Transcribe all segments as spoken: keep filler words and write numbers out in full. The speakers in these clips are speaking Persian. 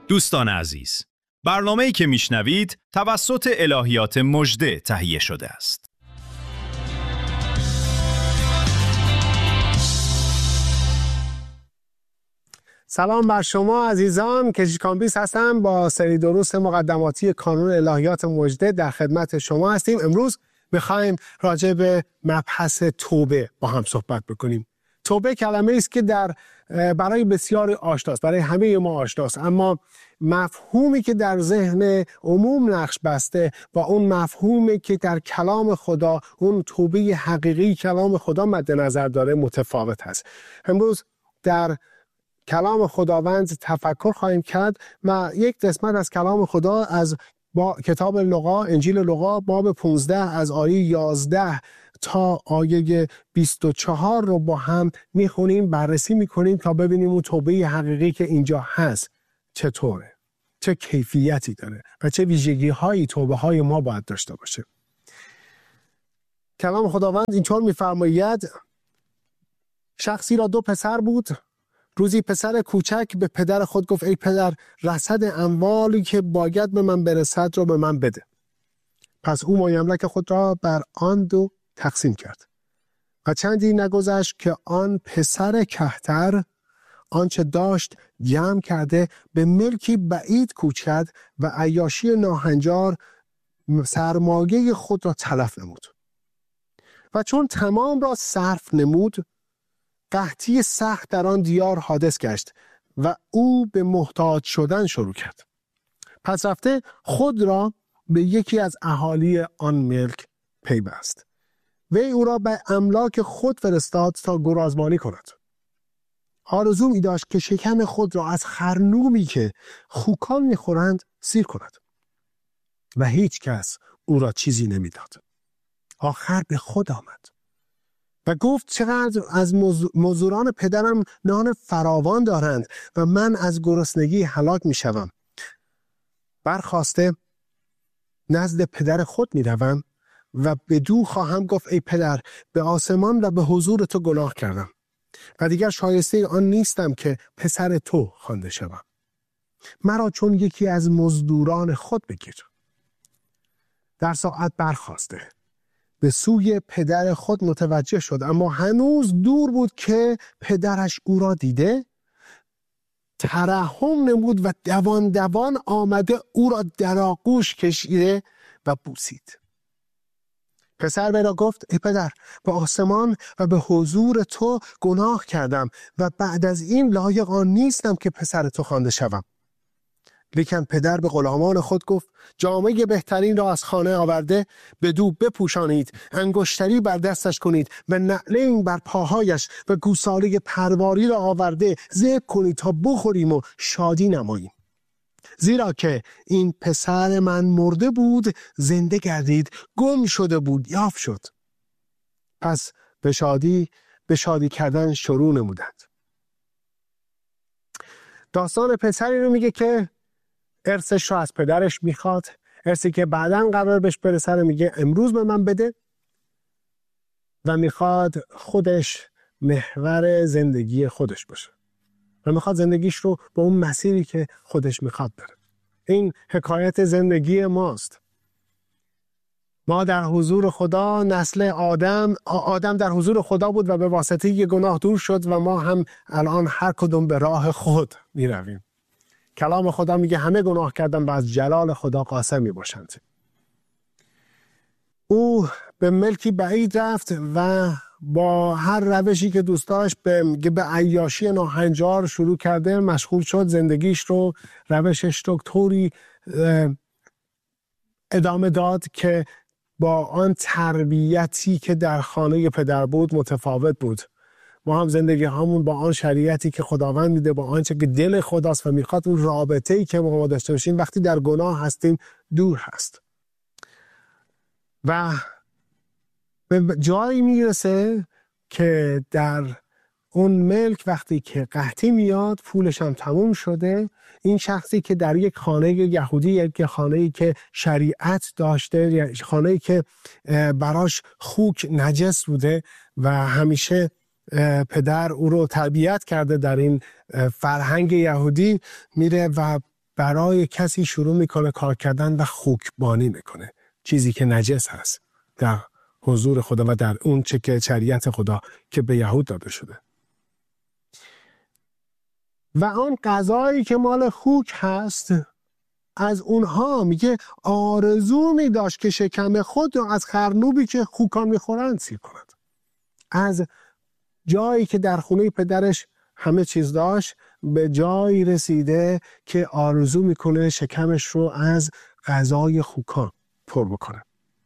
دوستان عزیز، برنامه‌ای که میشنوید توسط الهیات مژده تهیه شده است. سلام بر شما عزیزان، کشیش کامبیس هستم با سری دروس مقدماتی کانون الهیات مژده در خدمت شما هستیم. امروز میخوایم راجع به مبحث توبه با هم صحبت بکنیم. توبه کلمه است که در برای بسیار آشناست، برای همه ما آشناست، اما مفهومی که در ذهن عموم نقش بسته با اون مفهومی که در کلام خدا، اون توبه حقیقی کلام خدا مد نظر داره متفاوت هست. امروز در کلام خداوند تفکر خواهیم کرد و یک قسمت از کلام خدا از با کتاب لوقا، انجیل لوقا باب پانزده از آیه یازده تا آیه بیست و چهار رو با هم میخونیم، بررسی میکنیم تا ببینیم اون توبه حقیقی که اینجا هست چطوره، چه کیفیتی داره و چه ویژگی هایی توبه های ما باید داشته باشه. کلام خداوند اینطور میفرماید: شخصی را دو پسر بود. روزی پسر کوچک به پدر خود گفت: ای پدر، رصد اموالی که باید به من برسد رو به من بده. پس او مایملک خود را بر آن دو تقسیم کرد و چندی نگذشت که آن پسر کهتر آنچه داشت جمع کرده به ملکی بعید کوچ کرد و عیاشی ناهنجار سرمایه خود را تلف نمود. و چون تمام را صرف نمود، قحطی سخت در آن دیار حادث گشت و او به محتاج شدن شروع کرد. پس رفته خود را به یکی از اهالی آن ملک پیوست. وی او را به املاک خود فرستاد تا گرازمانی کند. آرزو می داشت که شکم خود را از خرنومی که خوکان می خورند سیر کند و هیچ کس او را چیزی نمی داد. آخر به خود آمد و گفت: چقدر از مزدوران پدرم نان فراوان دارند و من از گرسنگی هلاک می شوم. برخاسته نزد پدر خود می روم و بدو خواهم گفت: ای پدر، به آسمان و به حضور تو گناه کردم و دیگر شایسته آن نیستم که پسر تو خوانده شوم. مرا چون یکی از مزدوران خود بگیر. در ساعت برخاسته به سوی پدر خود متوجه شد، اما هنوز دور بود که پدرش او را دیده ترحم نمود و دوان دوان آمده او را در آغوش کشیده و بوسید. پسر وی را گفت: ای پدر، به آسمان و به حضور تو گناه کردم و بعد از این لایق آن نیستم که پسر تو خوانده شوم. لیکن پدر به غلامان خود گفت: جامه بهترین را از خانه آورده بدو بپوشانید، انگشتری بر دستش کنید و نعلین بر پاهایش و گوساله پرواری را آورده ذبح کنید تا بخوریم و شادی نماییم. زیرا که این پسر من مرده بود زنده گردید، گم شده بود یافت شد. پس به شادی به شادی کردن شروع نمودند. داستان پسری رو میگه که ارثش رو از پدرش میخواد، ارثی که بعداً قرار بهش برسه رو میگه امروز به من بده و میخواد خودش محور زندگی خودش باشه و میخواد زندگیش رو به اون مسیری که خودش میخواد بره. این حکایت زندگی ماست. ما در حضور خدا، نسل آدم آدم در حضور خدا بود و به واسطه یه گناه دور شد و ما هم الان هر کدوم به راه خود میرویم. کلام خدا میگه همه گناه کردن و از جلال خدا قاصر میباشند. او به ملکی بعید رفت و با هر روشی که دوست داشت به به عیاشی ناهنجار شروع کرده، مشغول شد زندگیش رو، روشش رو طوری ادامه داد که با آن تربیتی که در خانه پدر بود متفاوت بود. ما هم زندگی همون با آن شریعتی که خداوند میده، با آنچه که دل خداست و میخواد، اون رابطه‌ای که ما داشته باشیم وقتی در گناه هستیم دور هست و به جایی میرسه که در اون ملک وقتی که قحطی میاد، پولش هم تموم شده، این شخصی که در یک خانه یهودی، یک خانه‌ای که شریعت داشته، خانه‌ای که براش خوک نجس بوده و همیشه پدر او رو تربیت کرده در این فرهنگ یهودی، میره و برای کسی شروع میکنه کار کردن و خوکبانی میکنه، چیزی که نجس هست در حضور خدا و در اون چه که شریعت خدا که به یهود داده شده. و آن غذایی که مال خوک هست، از اونها میگه آرزو می داشت که شکم خود رو از خرنوبی که خوکان میخورند سیر کند. از جایی که در خونه پدرش همه چیز داشت به جایی رسیده که آرزو میکنه شکمش رو از غذای خوکان پر بکنه.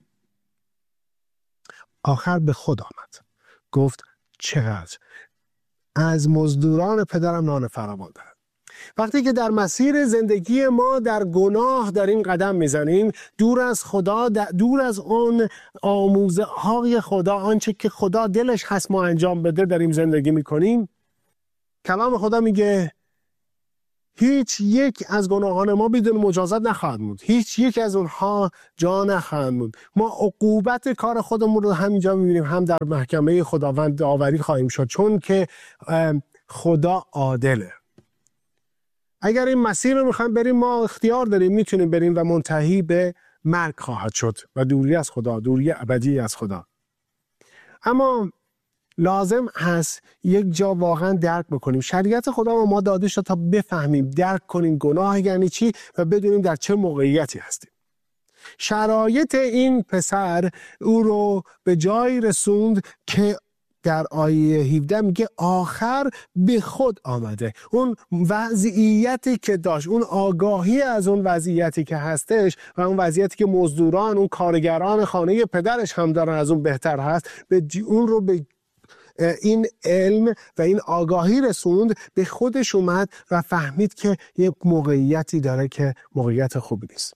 آخر به خود آمد، گفت چقدر از مزدوران پدرم نان فراوان دارد. وقتی که در مسیر زندگی ما در گناه داریم قدم میزنیم، دور از خدا، دور از اون آموزه های خدا، آنچه که خدا دلش هست ما انجام بده داریم زندگی میکنیم، کلام خدا میگه هیچ یک از گناهان ما بدون مجازات نخواهد بود، هیچ یک از اونها جا نخواهد بود. ما عقوبت کار خودمون رو همینجا میبینیم، هم در محکمه خداوند داوری خواهیم شد، چون که خدا عادله. اگر این مسیر رو میخوایم بریم ما اختیار داریم، میتونیم بریم و منتهی به مرگ خواهد شد و دوری از خدا، دوری ابدی از خدا. اما لازم هست یک جا واقعا درک بکنیم شریعت خدا رو ما داده شد تا بفهمیم، درک کنیم گناه یعنی چی و بدونیم در چه موقعیتی هستیم. شرایط این پسر او رو به جایی رسوند که در آیه هفده میگه آخر به خود آمده. اون وضعیتی که داشت، اون آگاهی از اون وضعیتی که هستش و اون وضعیتی که مزدوران، اون کارگران خانه پدرش هم دارن از اون بهتر هست، به اون رو به این علم و این آگاهی رسوند، به خودش اومد و فهمید که یک موقعیتی داره که موقعیت خوبی نیست.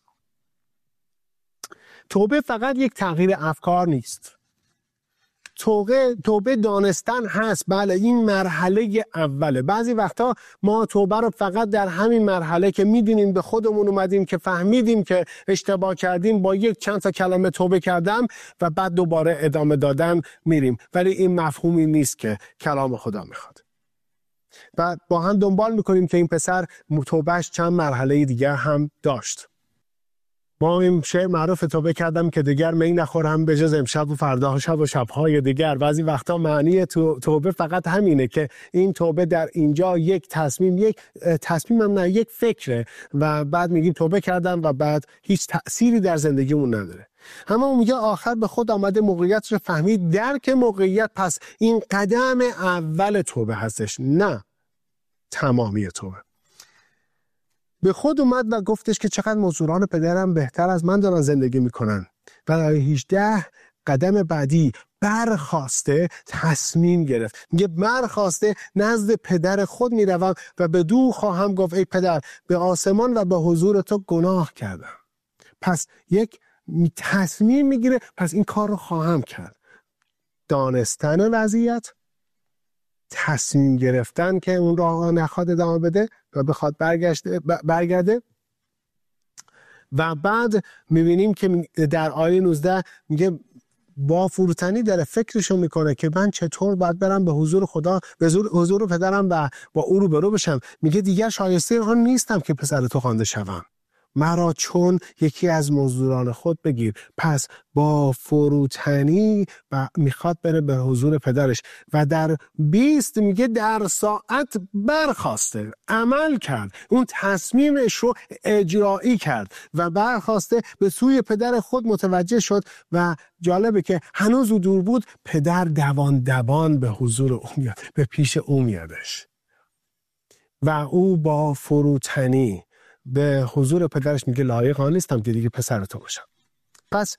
توبه فقط یک تغییر افکار نیست. توبه توبه دانستن هست، بله این مرحله اوله. بعضی وقتا ما توبه رو فقط در همین مرحله که میدونیم به خودمون اومدیم که فهمیدیم که اشتباه کردیم، با یک چند تا کلمه توبه کردم و بعد دوباره ادامه دادن میریم، ولی این مفهومی نیست که کلام خدا میخواد. بعد با هم دنبال میکنیم که این پسر توبهش چند مرحله دیگر هم داشت. ما این شعر معروف توبه کردم که دیگر می نخورم به جز امشب و فردا شب و شبهای دیگر. بعضی وقتا معنی توبه فقط همینه که این توبه در اینجا یک تصمیم، یک تصمیم هم نه، یک فکره و بعد میگیم توبه کردم و بعد هیچ تأثیری در زندگیمون نداره. اما اون میگه آخر به خود آمده، موقعیت رو فهمید، درک موقعیت. پس این قدم اول توبه هستش، نه تمامی توبه. به خود اومد و گفتش که چقدر مزدوران پدرم بهتر از من دارن زندگی میکنن. و آیه هجده قدم بعدی برخاسته تصمیم گرفت. میگه برخاسته نزد پدر خود میروم و به دو خواهم گفت ای پدر به آسمان و به حضور تو گناه کردم. پس یک تصمیم میگیره، پس این کار رو خواهم کرد. دانستن وضعیت، تصمیم گرفتن که اون راه نخواد ادامه بده و بخواد برگشته برگرده. و بعد میبینیم که در آیه نوزده میگه با فروتنی داره فکرشو میکنه که من چطور باید برم به حضور خدا، به حضور پدرم و با او رو برو بشم. میگه دیگر شایسته آن نیستم که پسر تو خوانده شوم، مرا چون یکی از مزدوران خود بگیر. پس با فروتنی و میخواد بره به حضور پدرش و در بیست میگه در ساعت برخاسته، عمل کرد، اون تصمیمش رو اجرایی کرد و برخاسته به سوی پدر خود متوجه شد. و جالبه که هنوز او دور بود، پدر دوان دوان به حضور او میاد، به پیش او میادش و او با فروتنی به حضور پدرش میگه لایق آن نیستم که دیگه پسر تو باشم. پس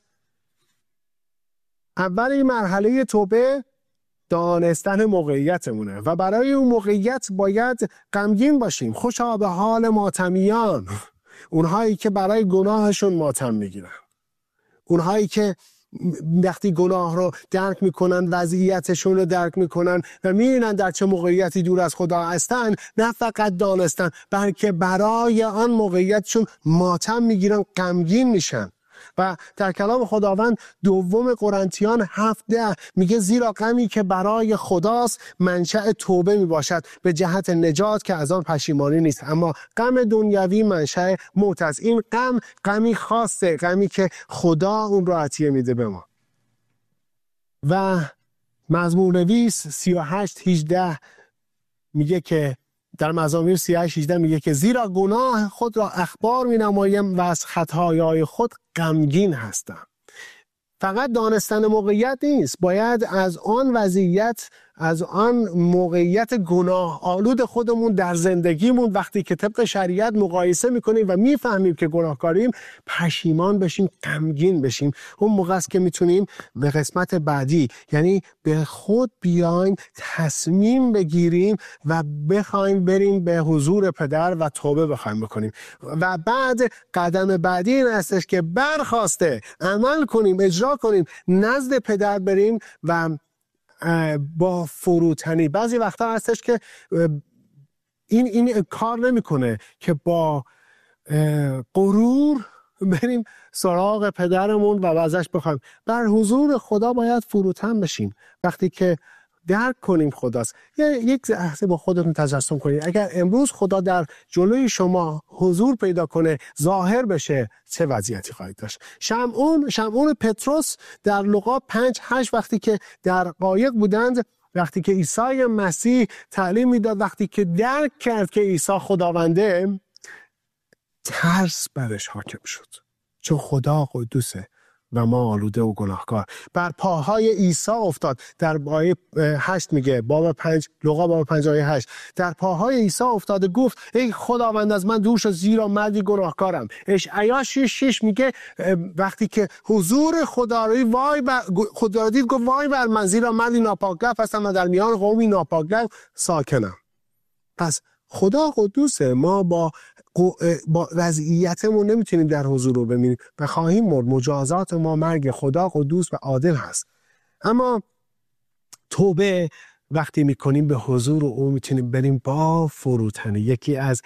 اول این مرحله توبه دانستن موقعیتمونه و برای اون موقعیت باید غمگین باشیم. خوشا به حال ماتمیان، اونهایی که برای گناهشون ماتم میگیرن، اونهایی که وقتی گناه رو درک میکنن، وضعیتشون رو درک میکنن و میبینن در چه موقعیتی دور از خدا هستن، نه فقط دانستن بلکه برای آن موقعیتشون ماتم میگیرن، غمگین میشن. و در کلام خداوند دوم قرنتیان هفت ده میگه زیرا غمی که برای خداست منشأ توبه میباشد به جهت نجات که از آن پشیمانی نیست، اما غم دنیوی منشأ موت است. این غم غمی خاصه، غمی که خدا اون رو عطیه میده به ما. و مزمور نویس سی و هشت هجده میگه که در مزامیر سی و هشت هجده میگه که زیرا گناه خود را اخبار می نمایم و از خطاهای خود غمگین هستم. فقط دانستن موقعیت نیست، باید از آن وضعیت، از آن موقعیت گناه آلود خودمون در زندگیمون وقتی که طبق شریعت مقایسه میکنیم و میفهمیم که گناهکاریم پشیمان بشیم، غمگین بشیم. اون موقع است که میتونیم به قسمت بعدی، یعنی به خود بیایم، تصمیم بگیریم و بخوایم بریم به حضور پدر و توبه بخوایم بکنیم. و بعد قدم بعدی این هستش که برخواسته عمل کنیم، اجرا کنیم، نزد پدر بریم و با فروتنی. بعضی وقتا هستش که این این کار نمیکنه که با غرور بریم سراغ پدرمون و ازش بخوایم. در حضور خدا باید فروتن بشیم. وقتی که درک کنیم خداست، یک لحظه با خودتون تجسم کنید اگر امروز خدا در جلوی شما حضور پیدا کنه، ظاهر بشه، چه وضعیتی خواهید داشت؟ شمعون شمعون پتروس در لوقا پنج هشت وقتی که در قایق بودند، وقتی که عیسی مسیح تعلیم میداد، وقتی که درک کرد که عیسی خداونده، ترس برش حاکم شد، چون خدا قدوسه و ما آلوده و گناهکار. بر پاهای عیسی افتاد. در آیه هشت میگه، باب پنج، لوقا باب پنج آیه هشت، در پاهای عیسی افتاد گفت ای خداوند از من دور شو زیرا مردی گناهکارم. اشعیا شش شش میگه وقتی که حضور خدا رو وای بر خدا رو دید، گفت وای بر من زیرا مردی ناپاک هستم و در میان قومی ناپاک ساکنم. پس خدا قدوسه، ما با با وضعیتمون نمیتونیم در حضور رو ببینیم و خواهیم مرد. مجازات ما مرگ. خدا قدوس و عادل هست. اما توبه وقتی میکنیم به حضور او میتونیم بریم با فروتنی. یکی از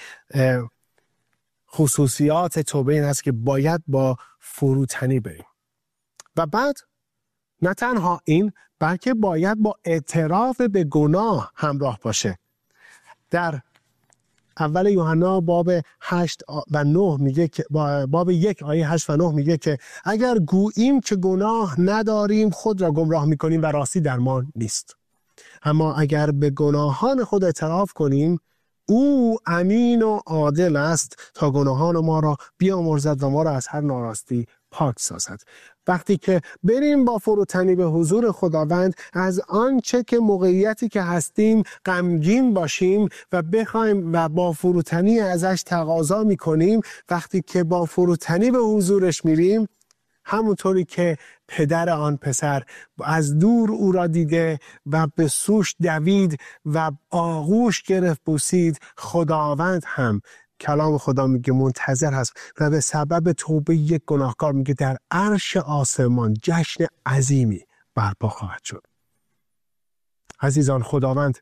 خصوصیات توبه این است که باید با فروتنی بریم. و بعد نه تنها این، بلکه باید با اعتراف به گناه همراه باشه. در اول یوحنا باب هشت و نه میگه که باب یک آیه هشت و نه میگه که اگر گوییم که گناه نداریم خود را گمراه میکنیم و راستی در ما نیست. اما اگر به گناهان خود اعتراف کنیم او امین و عادل است تا گناهان ما را بیامرزد و ما را از هر ناراستی پاک سازد. وقتی که بریم با فروتنی به حضور خداوند، از آنچه که موقعیتی که هستیم غمگین باشیم و بخوایم و با فروتنی ازش تقاضا میکنیم، وقتی که با فروتنی به حضورش میریم، همونطوری که پدر آن پسر از دور او را دیده و به سوش دوید و آغوش گرفت بوسید، خداوند هم کلام خدا میگه منتظر هست و به سبب توبه یک گناهکار میگه در عرش آسمان جشن عظیمی برپا خواهد شد. عزیزان، خداوند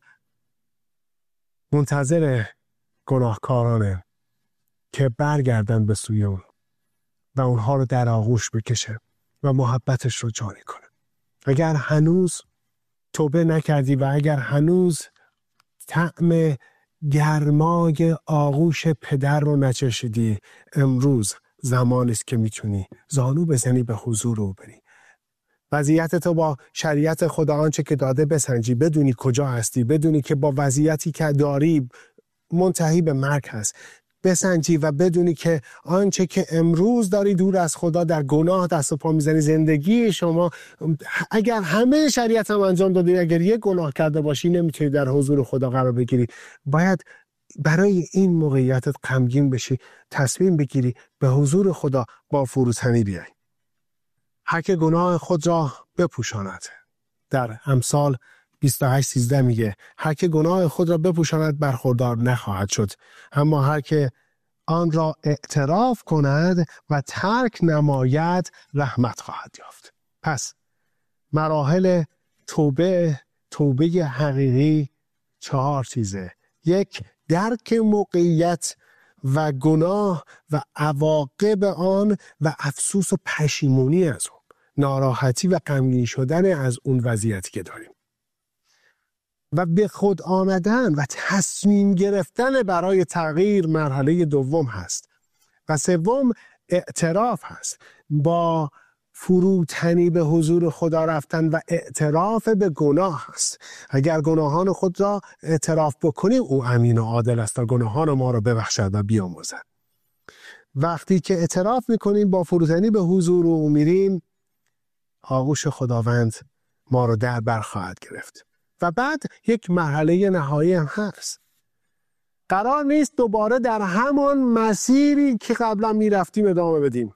منتظر گناهکارانه که برگردن به سوی اون و اونها رو در آغوش بکشه و محبتش رو جاری کنه. اگر هنوز توبه نکردی و اگر هنوز طعم گرمای آغوش پدر رو نچشیدی، امروز زمانی است که میتونی زانو بزنی به حضور او بری. وضعیت تو با شریعت خدا آنچه که داده بسنجی، بدونی کجا هستی، بدونی که با وضعیتی که داری منتهی به مرگ هست، بسنجی و بدونی که آنچه که امروز داری دور از خدا در گناه دست و پا میزنی، زندگی شما اگر همه شریعت هم انجام دادی، اگر یک گناه کرده باشی نمیتونی در حضور خدا قرار بگیری. باید برای این موقعیتت غمگین بشی، تصمیم بگیری به حضور خدا با فروتنی بیای. هر که گناه خود را بپوشاند، در امثال بیست و هشت سیزده میگه هر که گناه خود را بپوشاند برخوردار نخواهد شد، اما هر که آن را اعتراف کند و ترک نماید رحمت خواهد یافت. پس مراحل توبه توبه حقیقی چهار چیزه. یک، درک موقعیت و گناه و عواقب آن و افسوس و پشیمونی از اون، ناراحتی و غمگین شدن از اون وضعیتی که داریم و به خود آمدن و تصمیم گرفتن برای تغییر مرحله دوم هست. و سوم اعتراف هست، با فروتنی به حضور خدا رفتن و اعتراف به گناه هست. اگر گناهان خود را اعتراف بکنیم او امین و عادل است تا گناهان ما را ببخشد و بیامرزد. وقتی که اعتراف میکنیم با فروتنی به حضور او میریم، آغوش خداوند ما را در بر خواهد گرفت. و بعد یک مرحله نهایی هم هست. قرار نیست دوباره در همان مسیری که قبلا میرفتیم ادامه بدیم،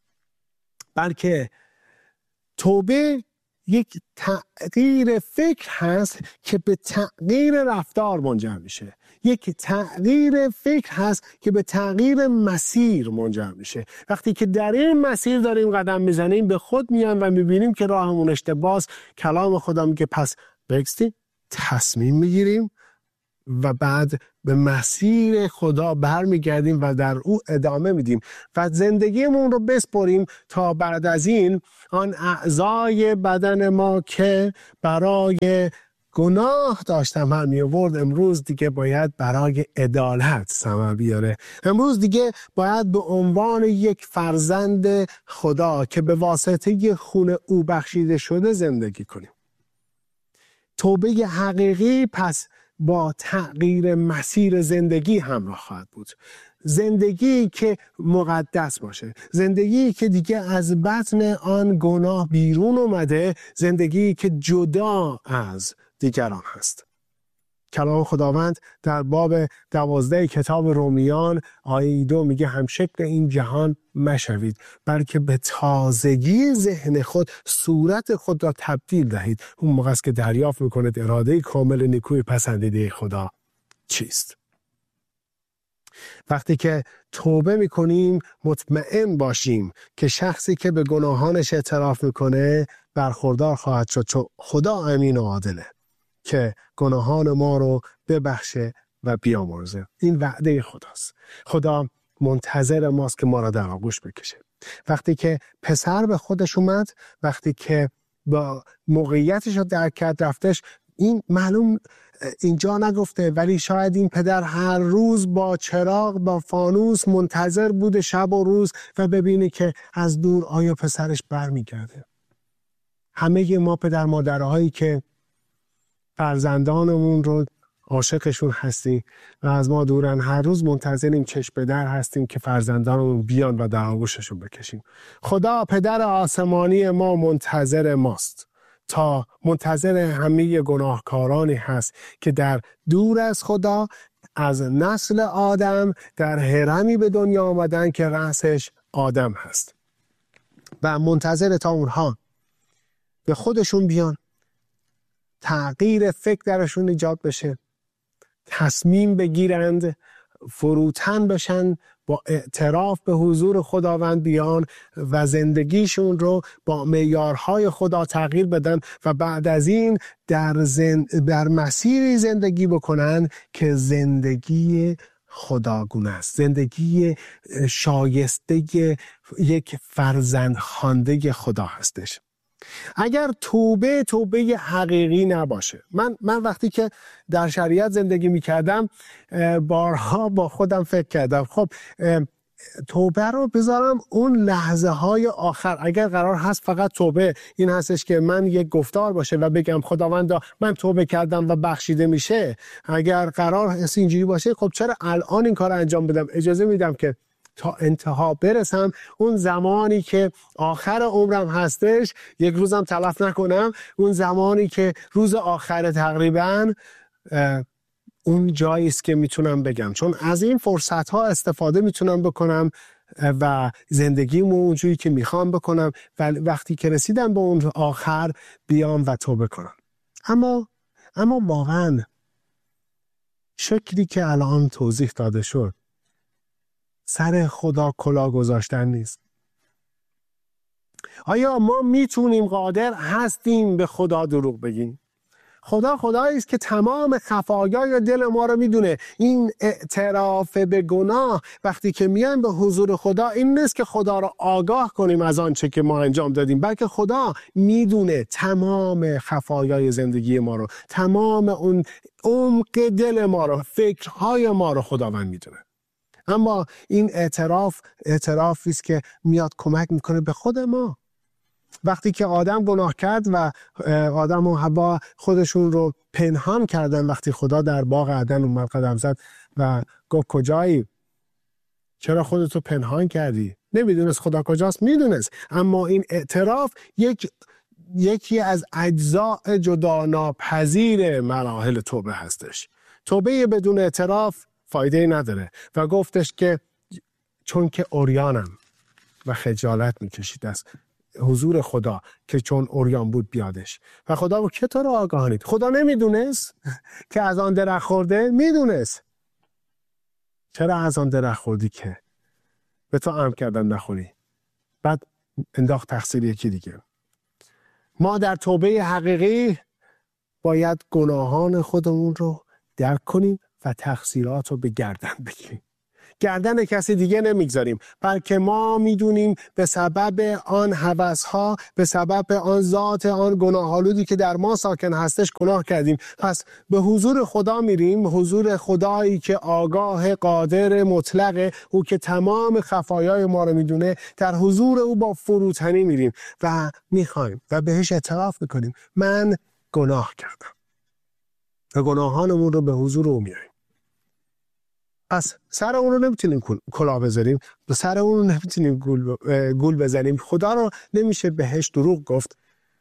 بلکه توبه یک تغییر فکر هست که به تغییر رفتار منجر میشه. یک تغییر فکر هست که به تغییر مسیر منجر میشه. وقتی که در این مسیر داریم قدم میزنیم، به خود میایم و میبینیم که راهمون اشتباهه. کلام خدا میگه پس بگستیم، تصمیم میگیریم و بعد به مسیر خدا برمیگردیم و در او ادامه میدیم و زندگیمون رو بسپریم تا بعد از این آن اعضای بدن ما که برای گناه داشتم هم میورد، امروز دیگه باید برای عدالت ثمر بیاره. امروز دیگه باید به عنوان یک فرزند خدا که به واسطه خون او بخشیده شده زندگی کنیم. توبه حقیقی پس با تغییر مسیر زندگی همراه خواهد بود. زندگی که مقدس باشه، زندگی که دیگه از بطن آن گناه بیرون اومده، زندگی که جدا از دیگران هست. کلام خداوند در باب دوازده کتاب رومیان آیه دو میگه هم شکل این جهان مشوید، بلکه به تازگی ذهن خود صورت خود را تبدیل دهید. اون موقع است که دریافت میکنید اراده کامل نیکوی پسندیده خدا چیست. وقتی که توبه میکنیم مطمئن باشیم که شخصی که به گناهانش اعتراف میکنه برخوردار خواهد شد، چون خدا امین و عادله که گناهان ما رو ببخشه و بیامرزه. این وعده خداست. خدا منتظر ماست که ما را در آغوش بکشه. وقتی که پسر به خودش اومد، وقتی که با موقعیتش رو درک کرد رفتش، این معلوم اینجا نگفته، ولی شاید این پدر هر روز با چراغ با فانوس منتظر بوده شب و روز و ببینه که از دور آیا پسرش برمیگرده. همه ما پدر مادرهایی که فرزندانمون رو عاشقشون هستیم و از ما دورن، هر روز منتظریم چشم به در هستیم که فرزندانمون بیان و در آغوششون بکشیم. خدا پدر آسمانی ما منتظر ماست، تا منتظر همه گناهکارانی هست که در دور از خدا از نسل آدم در هرمی به دنیا آمدن که رأسش آدم هست و منتظر تا اونها به خودشون بیان، تغییر فکر درشون ایجاد بشه، تصمیم بگیرند، فروتن بشن، با اعتراف به حضور خداوند بیان و زندگیشون رو با معیارهای خدا تغییر بدن و بعد از این در, زن... در مسیری زندگی بکنن که زندگی خداگونه است، زندگی شایسته یک فرزند خوانده خدا هستش. اگر توبه توبه حقیقی نباشه، من من وقتی که در شریعت زندگی میکردم بارها با خودم فکر کردم خب توبه رو بذارم اون لحظه های آخر. اگر قرار هست فقط توبه این هستش که من یک گفتار باشه و بگم خداوندا من توبه کردم و بخشیده میشه، اگر قرار هست اینجوری باشه، خب چرا الان این کار انجام بدم؟ اجازه میدم که تا انتها برسم، اون زمانی که آخر عمرم هستش یک روزم تلف نکنم، اون زمانی که روز آخر تقریبا اون جایی است که میتونم بگم، چون از این فرصت ها استفاده میتونم بکنم و زندگیمو اونجوری که میخوام بکنم و وقتی که رسیدم به اون آخر بیام و توبه کنم. اما اما واقعا شکلی که الان توضیح داده شد سر خدا کلاه گذاشتن نیست. آیا ما میتونیم، قادر هستیم به خدا دروغ بگیم؟ خدا خدایی است که تمام خفایای دل ما رو میدونه. این اعتراف به گناه وقتی که میایم به حضور خدا، این نیست که خدا رو آگاه کنیم از آنچه که ما انجام دادیم، بلکه خدا میدونه تمام خفایای زندگی ما رو، تمام اون عمق دل ما رو، فکرهای ما رو خداوند میدونه. اما این اعتراف اعترافی است که میاد کمک میکنه به خود ما. وقتی که آدم گناه کرد و آدم و حوا خودشون رو پنهان کردن، وقتی خدا در باغ عدن اومد قدم زد و گفت کجایی؟ چرا خودتو پنهان کردی؟ نمیدونست خدا کجاست؟ میدونست. اما این اعتراف یک یکی از اجزاء جدا ناپذیر مراحل توبه هستش. توبه بدون اعتراف فایده نداره و گفتش که چون که عریانم و خجالت میکشید از حضور خدا که چون عریان بود بیادش. و خدا گفت که تو رو آگاهانید. خدا نمیدونست که از آن درخت خورده؟ میدونست. چرا از آن درخت خوردی که به تو امر کردم نخوری؟ بعد انداخت تقصیر یکی دیگه. ما در توبه حقیقی باید گناهان خودمون رو درک کنیم و تقصیرات رو به گردن بگیریم. گردن کسی دیگه نمیگذاریم، بلکه ما میدونیم به سبب آن هوس‌ها، به سبب آن ذات آن گناه‌آلودی که در ما ساکن هستش گناه کردیم. پس به حضور خدا میریم، حضور خدایی که آگاه، قادر، مطلقه، او که تمام خفایای ما رو میدونه. در حضور او با فروتنی میریم و میخوایم و بهش اعتراف میکنیم من گناه کردم و گناهانمون رو به حضور او میاریم. پس سر اون رو نمیتونیم کلاه بذاریم، به سر اون رو نمیتونیم گول, گول بزنیم. خدا رو نمیشه بهش دروغ گفت.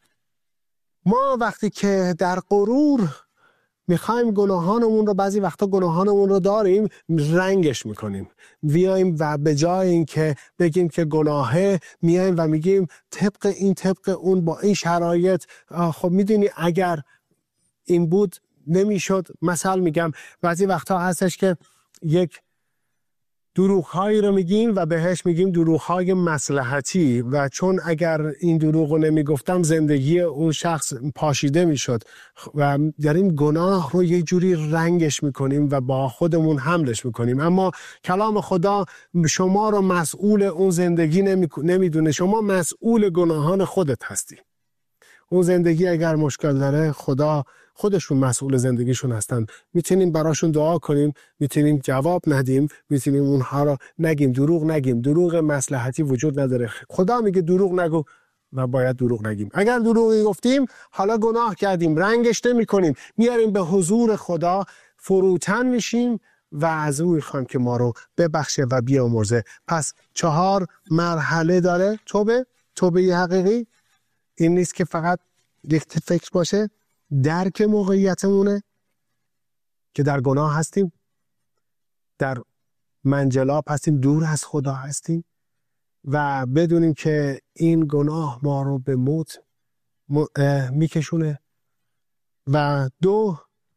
ما وقتی که در غرور میخوایم گناهانمون رو، بعضی وقتا گناهانمون رو داریم، رنگش میکنیم، بیایم و به جای این که بگیم که گناهه، میایم و میگیم طبق این طبق اون با این شرایط. خب میدونی اگر این بود نمیشد. مثلا میگم بعضی وقتا هستش که یک دروغ‌هایی رو میگیم و بهش میگیم دروغ‌های مصلحتی و چون اگر این دروغ رو نمیگفتم زندگی اون شخص پاشیده میشد و در این گناه رو یه جوری رنگش میکنیم و با خودمون حملش میکنیم. اما کلام خدا شما رو مسئول اون زندگی نمیدونه. شما مسئول گناهان خودت هستی. اون زندگی اگر مشکل داره، خدا خودشون مسئول زندگیشون هستن. میتونیم براشون دعا کنیم، میتونیم جواب ندیم، میتونیم اونها رو نگیم، دروغ نگیم. دروغ مصلحتی وجود نداره. خدا میگه دروغ نگو و باید دروغ نگیم. اگر دروغی گفتیم حالا گناه کردیم، رنگش نمی کنیم، میاریم به حضور خدا، فروتن میشیم و از او میخوایم که ما رو ببخشه و بیامرزه. پس چهار مرحله داره توبه. توبه حقیقی این نیست که فقط یک فکر باشه، درک موقعیتمونه که در گناه هستیم، در منجلاب هستیم، دور از خدا هستیم و بدونیم که این گناه ما رو به موت میکشونه. و دو،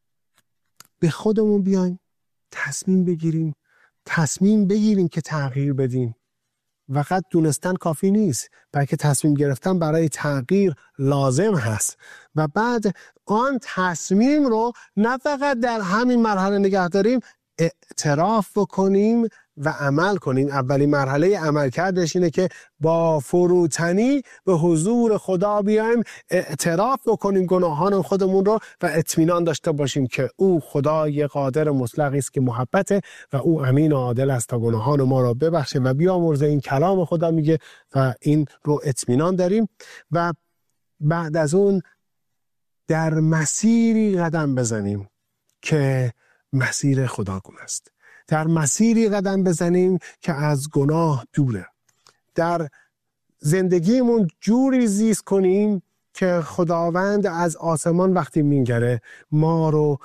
به خودمون بیایم، تصمیم بگیریم تصمیم بگیریم که تغییر بدیم. فقط دونستن کافی نیست، بلکه تصمیم گرفتن برای تغییر لازم هست. و بعد آن تصمیم رو نه فقط در همین مرحله نگه داریم، اعتراف بکنیم و عمل کنیم. اولین مرحله عمل کردش اینه که با فروتنی به حضور خدا بیایم، اعتراف بکنیم گناهان خودمون رو و اطمینان داشته باشیم که او خدای قادر مطلقی است که محبته و او امین و عادل است تا گناهان ما را ببخشه و بیامرزه. این کلام خدا میگه و این رو اطمینان داریم. و بعد از اون در مسیری قدم بزنیم که مسیر خداگونه است. در مسیری قدم بزنیم که از گناه دوره. در زندگیمون جوری زیست کنیم که خداوند از آسمان وقتی میگره ما رو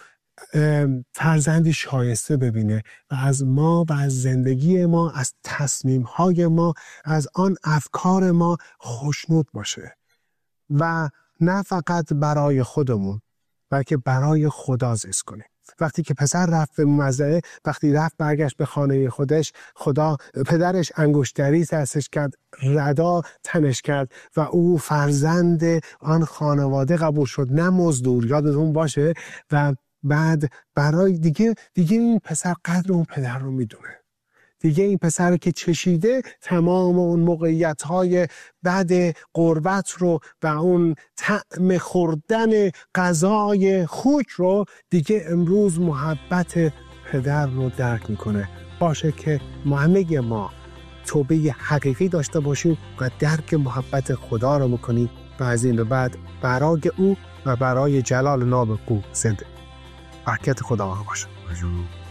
فرزندی شایسته ببینه و از ما و از زندگی ما، از تصمیم‌های ما، از آن افکار ما خوشنود باشه و نه فقط برای خودمون بلکه برای خدا زیست کنیم. وقتی که پسر رفت به مزرعه، وقتی رفت برگشت به خانه خودش، خدا پدرش انگشتری دستش کرد، ردا تنش کرد و او فرزند آن خانواده قبول شد، نه مزدور، یادتون باشه. و بعد برای دیگه دیگه این پسر قدر اون پدر رو میدونه. دیگه این پسر که چشیده تمام اون موقعیت‌های بعد غربت رو و اون طعم خوردن غذای خوک رو، دیگه امروز محبت پدر رو درک میکنه. باشه که ما همه ما توبه حقیقی داشته باشیم و درک محبت خدا رو بکنیم و از این به بعد برای او و برای جلال نام او زنده. برکت خدا باشه.